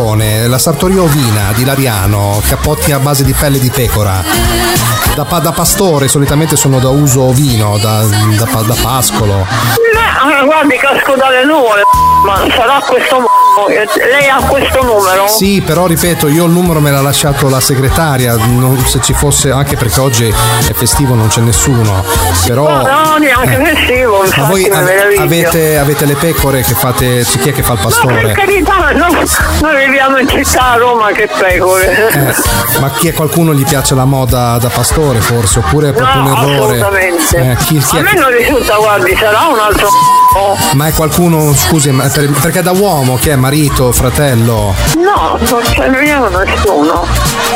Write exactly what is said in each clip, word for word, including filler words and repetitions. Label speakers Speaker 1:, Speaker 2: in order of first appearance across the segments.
Speaker 1: pecorone, la sartoria ovina di Lariano, cappotti a base di pelle di pecora. Da, da pastore solitamente sono da uso ovino, da, da, da pascolo.
Speaker 2: Eh, guardi, casco dalle nuvole, ma sarà questo mo- lei ha questo numero?
Speaker 1: Sì, però ripeto, io il numero me l'ha lasciato la segretaria, non, se ci fosse, anche perché oggi è festivo, non c'è nessuno. Però
Speaker 2: no, no, neanche
Speaker 1: eh.
Speaker 2: festivo, infatti.
Speaker 1: Ma voi ave- avete, avete le pecore che fate, chi è che fa il pastore?
Speaker 2: No, per carità, no, noi viviamo in città a Roma, che pecore.
Speaker 1: Eh, ma chi è, qualcuno gli piace la moda da pastore forse, oppure è proprio
Speaker 2: no,
Speaker 1: un errore?
Speaker 2: Assolutamente.
Speaker 1: Eh, chi, chi
Speaker 2: a
Speaker 1: è
Speaker 2: me
Speaker 1: che...
Speaker 2: non risulta, guardi, sarà un altro.
Speaker 1: Ma è qualcuno, scusi, ma per, perché da uomo, che è marito, fratello?
Speaker 2: No, non ce ne abbiamo nessuno.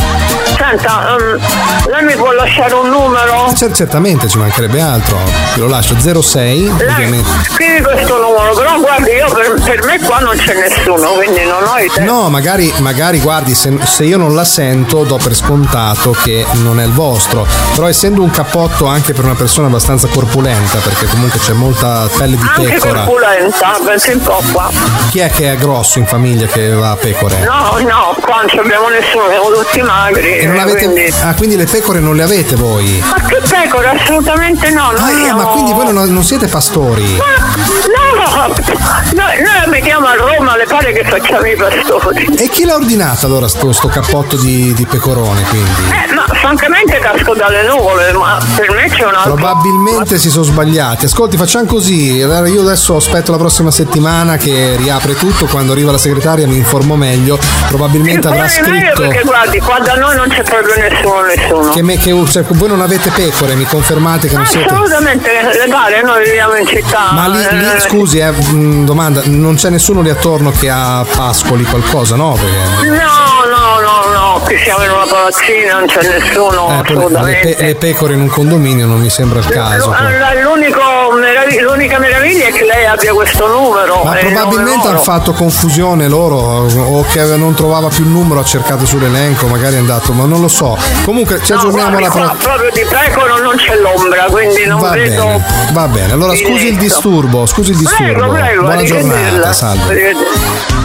Speaker 2: Senta, um, lei mi può lasciare un numero?
Speaker 1: C- certamente, ci mancherebbe altro. Te lo lascio, zero sei,
Speaker 2: lei,
Speaker 1: ovviamente.
Speaker 2: Scrivi questo numero, però guardi, io per, per me qua non c'è nessuno, quindi non ho idea.
Speaker 1: No, magari, magari guardi, se, se io non la sento do per scontato che non è il vostro. Però essendo un cappotto anche per una persona abbastanza corpulenta, perché comunque c'è molta pelle di
Speaker 2: anche
Speaker 1: pecora.
Speaker 2: Anche corpulenta, pensi un po' qua.
Speaker 1: Chi è che è grosso in famiglia che va a pecore?
Speaker 2: No, no, qua non abbiamo nessuno, siamo tutti magri.
Speaker 1: E non avete...
Speaker 2: quindi...
Speaker 1: Ah, quindi le pecore non le avete voi?
Speaker 2: Ma che pecore? Assolutamente no. Noi
Speaker 1: ah,
Speaker 2: siamo...
Speaker 1: ma quindi voi non, non siete pastori?
Speaker 2: Ma, no, noi, noi abitiamo a Roma, le pare che facciamo i pastori.
Speaker 1: E chi l'ha ordinato allora sto, sto cappotto di, di pecorone, quindi?
Speaker 2: Eh, ma francamente casco dalle nuvole, ma per me c'è un altro...
Speaker 1: Probabilmente si sono sbagliati. Ascolti, facciamo così, allora io adesso aspetto la prossima settimana che riapre tutto, quando arriva la segretaria mi informo meglio, probabilmente avrà scritto...
Speaker 2: Perché guardi, qua da noi non c'è proprio nessuno, nessuno.
Speaker 1: Che, me, che cioè, voi non avete pecore, mi confermate che non siete...
Speaker 2: Assolutamente, le pare, noi viviamo in città.
Speaker 1: Ma lì, lì scusi, eh, domanda, non c'è nessuno lì attorno che ha pascoli, qualcosa, no? Perché...
Speaker 2: No, no, no, no, qui siamo in una palazzina, non c'è nessuno,
Speaker 1: eh,
Speaker 2: assolutamente.
Speaker 1: Le, pe- le pecore in un condominio non mi sembra il caso.
Speaker 2: L- l'unico meravig- l'unica meraviglia è che lei abbia questo numero.
Speaker 1: Ma probabilmente hanno fatto confusione loro, o che non trovava più il numero, ha cercato sull'elenco, magari è andato, ma non lo so. Comunque ci aggiorniamo alla prossima.
Speaker 2: Proprio di pecore non c'è l'ombra, quindi non
Speaker 1: va
Speaker 2: vedo.
Speaker 1: Bene, va bene, allora scusi il disturbo, scusi il disturbo.
Speaker 2: Prego, prego,
Speaker 1: buona giornata, salve.